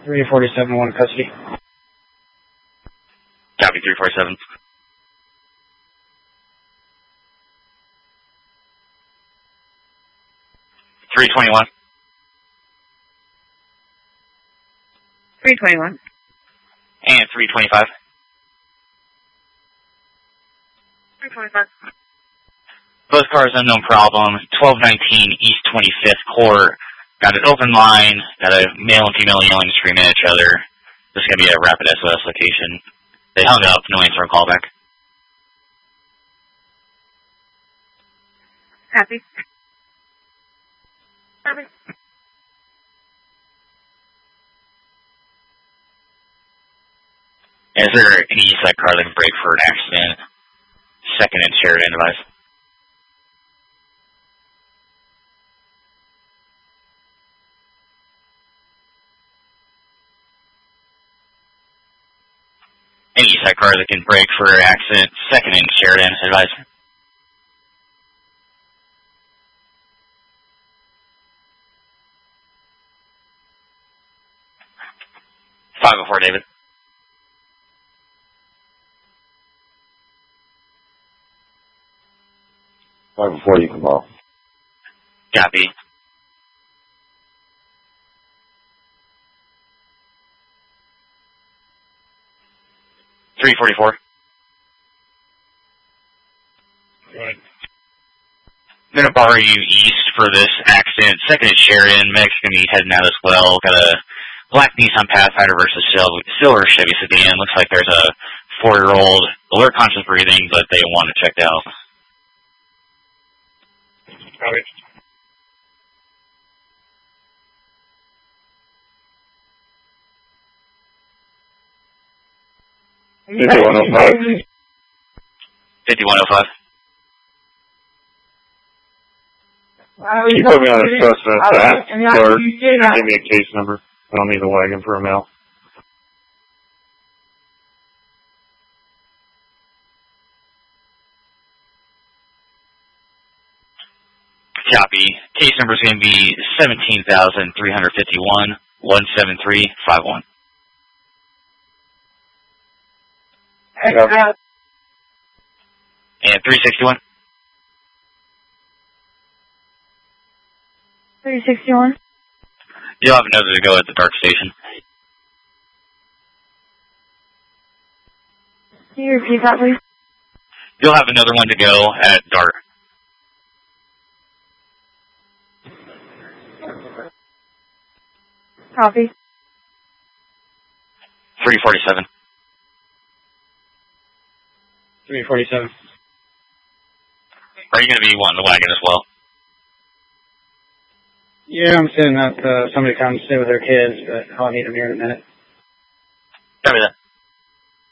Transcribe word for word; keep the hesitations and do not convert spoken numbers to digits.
three forty-seven, one custody. Copy, three forty-seven. three twenty-one. three twenty-one. And three twenty-five. three twenty-five. Both cars, unknown problem. twelve nineteen East twenty-fifth Court. Got an open line. Got a male and female yelling and screaming at each other. This is going to be a rapid S O S location. They hung up. No answer or callback. Happy. Happy. Is there any East Side car that can brake for an accident? Second and Sheridan device. Any East Side car that can brake for an accident? Second and Sheridan advice. five oh four, David. Right before you come off. Copy. three forty-four. Right. I'm going to borrow you east for this accident. Second is Sheridan. Medic's going to be heading out as well. Got a black Nissan Pathfinder versus silver Chevy sedan. Looks like there's a four-year-old alert conscious breathing, but they want it checked out. Copy. fifty-one oh five. fifty-one oh five. You put me on a suspect fast, clerk. Give me a case number. I don't need a wagon for a mail. Copy. Case number is going to be seventeen thousand three hundred fifty-one, one seven three five one. Yep. And three sixty-one. three sixty-one. You'll have another to go at the dark station. Can you repeat that, please? You'll have another one to go at dark. Copy. three forty-seven. three forty-seven. Are you going to be wanting the wagon as well? Yeah, I'm sitting up. Uh, somebody come stay with their kids, but I'll need them here in a minute. Copy that.